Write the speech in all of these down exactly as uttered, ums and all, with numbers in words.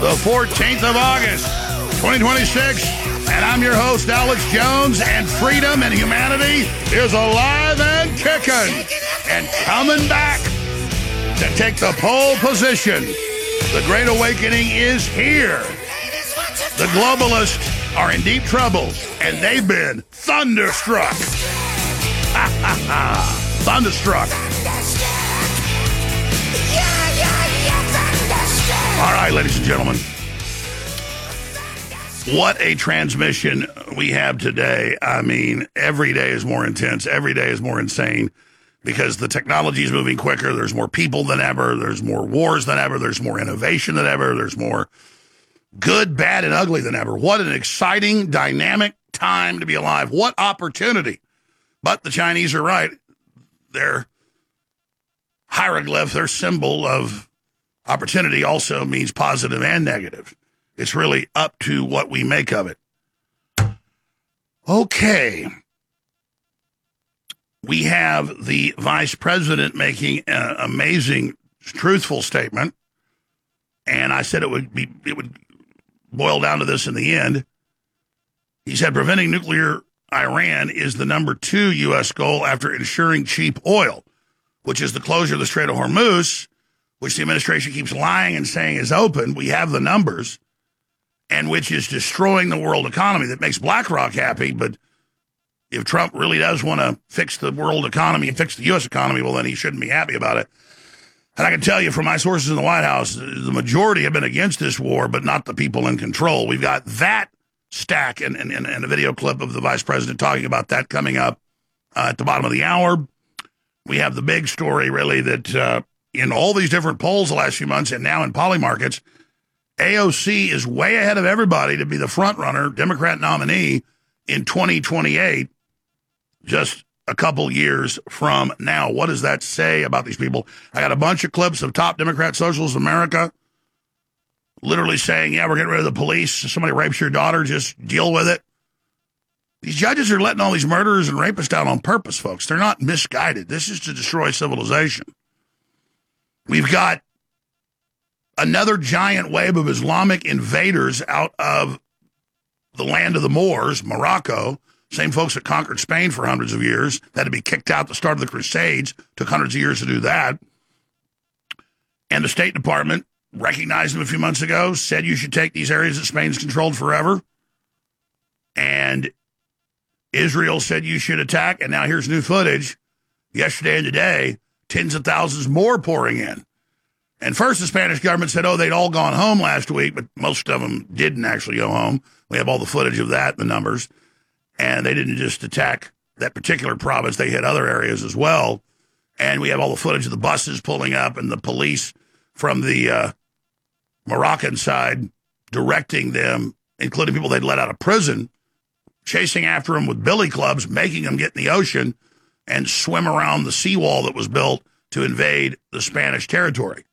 the fourteenth of August, twenty twenty-six, and I'm your host, Alex Jones, and freedom and humanity is alive and kicking and coming back to take the pole position. The Great Awakening is here. The globalists are in deep trouble, and they've been thunderstruck. Ha ha ha. Thunderstruck. All right, ladies and gentlemen. What a transmission we have today. I mean, every day is more intense. Every day is more insane because the technology is moving quicker. There's more people than ever. There's more wars than ever. There's more innovation than ever. There's more good, bad, and ugly than ever. What an exciting, dynamic time to be alive. What opportunity. But the Chinese are right. Their hieroglyph, their symbol of opportunity also means positive and negative. It's really up to what we make of it. Okay. We have the vice president making an amazing, truthful statement. And I said it would be, it would boil down to this in the end. He said preventing nuclear Iran is the number two U S goal after ensuring cheap oil, which is the closure of the Strait of Hormuz, which the administration keeps lying and saying is open. We have the numbers, and which is destroying the world economy. That makes BlackRock happy, but if Trump really does want to fix the world economy and fix the U S economy, well, then he shouldn't be happy about it. And I can tell you from my sources in the White House, the majority have been against this war, but not the people in control. We've got that stack and, and, and a video clip of the vice president talking about that coming up uh, at the bottom of the hour. We have the big story, really, that uh, in all these different polls the last few months and now in Polymarkets, A O C is way ahead of everybody to be the front runner, Democrat nominee in twenty twenty-eight, just a couple years from now. What does that say about these people? I got a bunch of clips of top Democrat socialists in America literally saying, yeah, we're getting rid of the police. If somebody rapes your daughter, just deal with it. These judges are letting all these murderers and rapists down on purpose, folks. They're not misguided. This is to destroy civilization. We've got another giant wave of Islamic invaders out of the land of the Moors, Morocco, same folks that conquered Spain for hundreds of years, that had to be kicked out at the start of the Crusades, took hundreds of years to do that. And the State Department recognized them a few months ago, said you should take these areas that Spain's controlled forever. And Israel said you should attack, and now here's new footage. Yesterday and today, tens of thousands more pouring in. And first the Spanish government said, oh, they'd all gone home last week, but most of them didn't actually go home. We have all the footage of that, the numbers. And they didn't just attack that particular province. They hit other areas as well. And we have all the footage of the buses pulling up and the police from the uh, Moroccan side directing them, including people they'd let out of prison, chasing after them with billy clubs, making them get in the ocean and swim around the seawall that was built to invade the Spanish territory.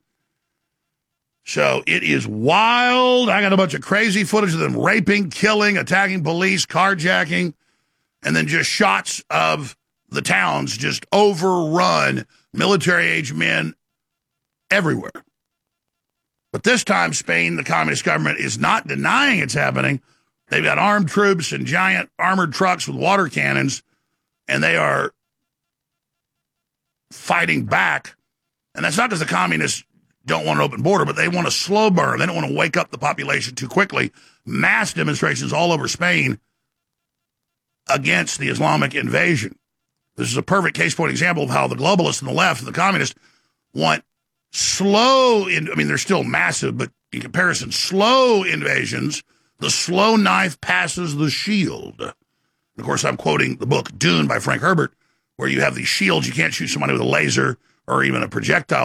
So it is wild. I got a bunch of crazy footage of them raping, killing, attacking police, carjacking, and then just shots of the towns just overrun, military-age men everywhere. But this time, Spain, the communist government, is not denying it's happening. They've got armed troops and giant armored trucks with water cannons, and they are fighting back. And that's not because the communists don't want an open border, but they want a slow burn. They don't want to wake up the population too quickly. Mass demonstrations all over Spain against the Islamic invasion. This is a perfect case point example of how the globalists and the left and the communists want slow, in, I mean, they're still massive, but in comparison, slow invasions. The slow knife passes the shield. And of course, I'm quoting the book Dune by Frank Herbert, where you have these shields. You can't shoot somebody with a laser or even a projectile